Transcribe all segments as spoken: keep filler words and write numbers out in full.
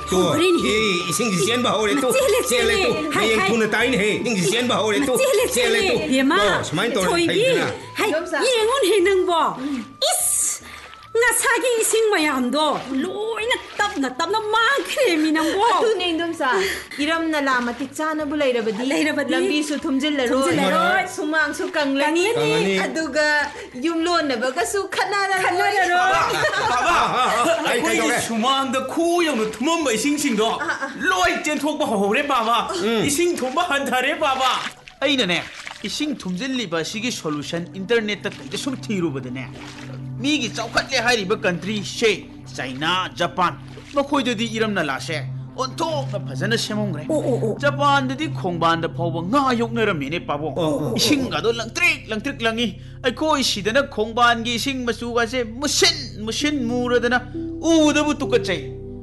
이 이승지 젠바 하오래 또 젤레 또 하양 투나 따이네 해 이승지 젠바 하오래 또 젤레 또 비마 스마일 또 저기 하이 이행은 해는 거 이스 나 사기 이승 마야암도 로이나 땀나 땀나 많크레미는 거 아두네 인dom사 이름나 라마 틱자나 불레이라버디 레이라버디 람비수 톰질레로 톰질레로 수망수 강랑이 강랑이 아두가 윰론나버가수 카나라 카나라로 봐봐 아이 수망다 코용의 틈없는 싱싱도 로이 젠톡바 호래 봐봐 이싱 톰바 한타래 봐봐 아이네네 이싱 톰질리바 시기 솔루션 인터넷다 근데 좀 티루거든요 미기 ꯆꯥꯎꯈꯠꯂꯦ ꯍꯥꯏꯔꯤꯕ ꯀꯟꯇ꯭ꯔꯤ ꯁꯦ ꯆꯥꯏꯅꯥ ꯖꯄꯥꯟ ꯃꯈꯣꯏꯗꯗꯤ ꯏꯔꯝ ꯅꯂꯥꯁꯦ ꯑꯣꯟꯊꯣꯛꯅ ꯐꯖꯅ ꯁꯦꯝꯃꯝꯈ꯭ꯔꯦ ꯖꯄꯥꯟꯗꯗꯤ ꯈꯣꯡꯕꯥꯟꯗ ꯐꯥꯎꯕ ꯉꯥ ꯌꯣꯛꯅꯔꯝꯃꯤꯅꯦ ꯄꯥꯕꯨꯡ ꯏꯁꯤꯡꯒꯗꯣ ꯂꯪꯇ꯭ꯔꯤꯛ ꯂꯪꯇ꯭ꯔꯤꯛ ꯂꯪꯉꯤ ꯑꯩꯈꯣꯏ ꯁꯤꯗꯅ ꯈꯣꯡꯕꯥꯟꯒꯤ ꯏꯁꯤꯡ ꯃꯆꯨꯒꯁꯦ ꯃꯨꯁꯤꯟ ꯃꯨꯁꯤꯟ ꯃꯨꯔꯗꯅ ꯎꯕꯗꯕꯨ ꯇꯨꯀꯠꯆꯩ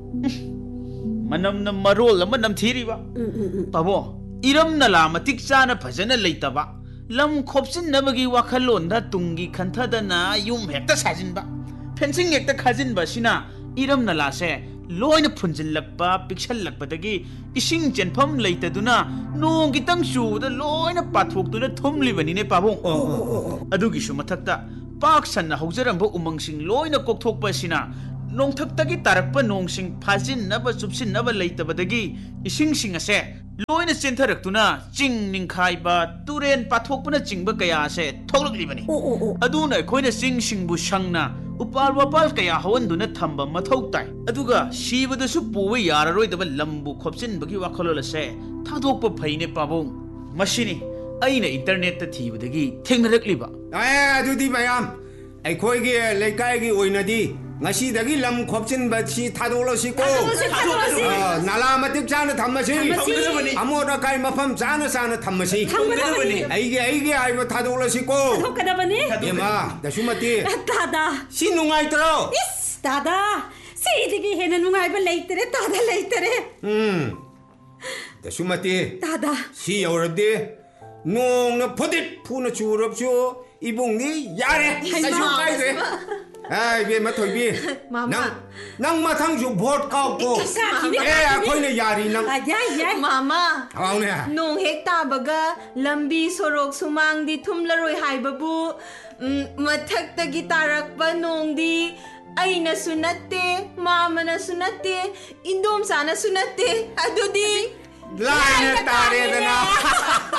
ꯃꯅꯝꯅ ꯃꯔꯣꯜ ꯑꯃ ꯅꯝꯊꯤꯔꯤꯕ ꯄꯥꯕꯨꯡ ꯏꯔꯝ ꯅꯂꯥ ꯃꯇꯤꯛ ꯆꯥꯅ ꯐꯖꯅ ꯂꯩꯇꯕ ꯂꯝ ꯈꯣꯞꯆꯤꯟꯅꯕꯒꯤ ꯋꯥꯈꯜꯂꯣꯟꯗ ꯇꯨꯡꯒꯤ ꯈꯟꯊꯗꯅ ꯌꯨꯝ ꯍꯦꯛꯇ ꯁꯥꯖꯤꯟꯕ ꯐꯦꯟꯁꯤꯡ ꯍꯦꯛꯇ ꯈꯥꯖꯤꯟꯕꯁꯤꯅ ꯏꯔꯝ ꯅꯂꯥꯁꯦ ꯂꯣꯏꯅ ꯐꯨꯟꯖꯤꯜꯂꯛꯄ ꯄꯤꯛꯁꯜꯂꯛꯄꯗꯒꯤ ꯏꯁꯤꯡ ꯆꯦꯟꯐꯝ ꯂꯩꯇꯗꯨꯅ ꯅꯣꯡ ꯈꯤꯇꯪ ꯆꯨꯕꯗ ꯂꯣꯏꯅ ꯄꯥꯊꯣꯛꯇꯨꯅ ꯊꯨꯝꯂꯤꯕꯅꯤꯅꯦ ꯄꯥꯕꯨꯡ ꯑꯗꯨꯒꯤꯁꯨ ꯃꯊꯛꯇ ꯄꯥꯛ ꯁꯟꯅ ꯍꯧꯖꯔꯝꯕ ꯎꯃꯪꯁꯤꯡ ꯂꯣꯏꯅ ꯀꯣꯛꯊꯣꯛꯄ ꯑꯁꯤꯅ ꯅꯣꯡꯊꯛꯇꯒꯤ ꯇꯥꯔꯛꯄ ꯅꯣꯡꯁꯤꯡ ꯐꯥꯖꯤꯟꯅꯕ ꯆꯨꯞꯁꯤꯟꯅꯕ ꯂꯩꯇꯕꯗꯒꯤ ꯏꯁꯤꯡꯁꯤꯡ ꯑꯁꯦ ꯂꯣꯏꯅ ꯆꯦꯟꯊꯔꯛꯇꯨꯅ ꯆꯤꯡ ꯅꯤꯡꯈꯥꯏꯕ ꯇꯨꯔꯦꯟ ꯄꯥꯊꯣꯛꯄꯅ ꯆꯤꯡꯕ ꯀꯌꯥ ꯑꯁꯦ ꯊꯣꯛꯂꯛꯂꯤꯕꯅꯤ ꯑꯗꯨꯅ ꯑꯩꯈꯣꯏꯅ ꯆꯤꯡꯁꯤꯡꯕꯨ ꯁꯪꯅ ꯎꯄꯥꯜ ꯋꯥꯄꯥꯜ ꯀꯌꯥ ꯍꯧꯍꯟꯗꯨꯅ ꯊꯝꯕ ꯃꯊꯧ ꯇꯥꯏ ꯑꯗꯨꯒ ꯁꯤꯕꯗꯁꯨ ꯄꯨꯕ ꯌꯥꯔꯔꯣꯏꯗꯕ ꯂꯝꯕꯨ ꯈꯣꯞꯆꯤꯟꯕꯒꯤ ꯋꯥꯈꯜꯂꯣꯟ ꯑꯁꯦ ꯊꯥꯗꯣꯛꯄ ꯐꯩꯅꯦ ꯄꯥꯕꯨꯡ ꯃꯁꯤꯅꯤ ꯑꯩꯅ ꯏꯟꯇꯔꯅꯦꯠꯇ ꯊꯤꯕꯗꯒꯤ ꯊꯦꯡꯅꯔꯛꯂꯤꯕ ꯑꯦ ꯑꯗꯨꯗꯤ ꯃꯌꯥꯝ ꯑꯩꯈꯣꯏꯒꯤ ꯂꯩꯀꯥꯏꯒꯤ ꯑꯣꯏꯅꯗꯤ ꯉꯁꯤꯗꯒꯤ ꯂꯝ ꯈꯣꯞꯆꯤꯟꯕꯁꯤ ꯊꯥꯗꯣꯛꯂꯁꯤꯀꯣ ꯅꯂꯥ ꯃꯇꯤꯛ ꯆꯥꯅ ꯊꯝꯃꯁꯤ ꯑꯃꯣꯠ ꯑꯀꯥꯏ ꯃꯐꯝ ꯆꯥꯅ ꯆꯥꯅ ꯊꯝꯃꯁꯤ ꯑꯩꯒꯤ ꯑꯩꯒꯤ ꯍꯥꯏꯕ ꯊꯥꯗꯣꯛꯂꯁꯤꯀꯣ ꯊꯥꯗꯣꯛꯀꯗꯕꯅꯤ ꯏꯃꯥ ꯗꯁꯨꯃꯇꯤ ꯗꯥꯗꯥ ꯁꯤ ꯅꯨꯡꯉꯥꯏꯇ꯭ꯔꯣ 이스 다다 세이득이 해는 웅아이바 레이트레 다다 레이트레 음 다슈마티 다다 시 여러디 농나 포딧 푸나 주럽쇼 이봉니 야래 사슈 까이데 아이 비 마토비 낭낭 마탕주 보트 까고 에 아코이네 야리 낭 아야야 마마 아우네 농 헥타바가 람비 소록 수망디 툼라로이 하이바부 마탁다기 따락바 농디 아이나수 나떼 마마나수 나떼 인돔사나수 나떼 아두디 라이나 따레드나